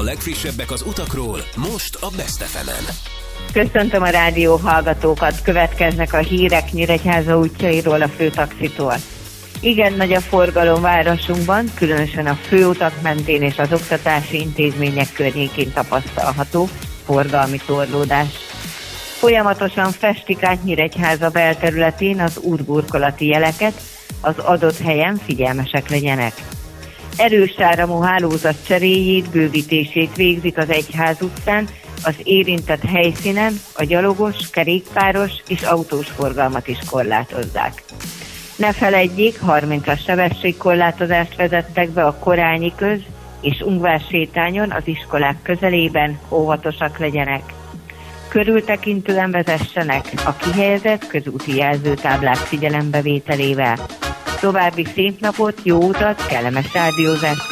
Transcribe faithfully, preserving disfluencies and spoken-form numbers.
A legfrissebbek az utakról, most a Best ef emen. Köszöntöm a rádió hallgatókat, következnek a hírek Nyíregyháza útjairól, a főtaxitól. Igen nagy a forgalom városunkban, különösen a főutak mentén és az oktatási intézmények környékén tapasztalható forgalmi torlódás. Folyamatosan festik át Nyíregyháza belterületén az útburkolati jeleket, az adott helyen figyelmesek legyenek. Erős áramú hálózat cseréjét, bővítését végzik az Egyház utcán, az érintett helyszínen a gyalogos, kerékpáros és autós forgalmat is korlátozzák. Ne feledjék, harmincas sebességkorlátozást vezettek be a Korányi köz és Ungvár sétányon az iskolák közelében, óvatosak legyenek. Körültekintően vezessenek a kihelyezett közúti jelzőtáblák figyelembevételével. További szép napot, jó utat, kellemes rádiózást!